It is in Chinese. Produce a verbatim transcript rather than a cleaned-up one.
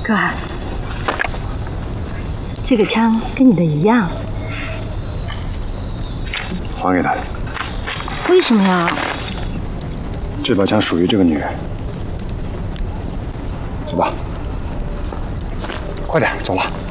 哥儿，这个枪跟你的一样， 还给他。 为什么呀？ 这把枪属于这个女人。走吧，快点，走了。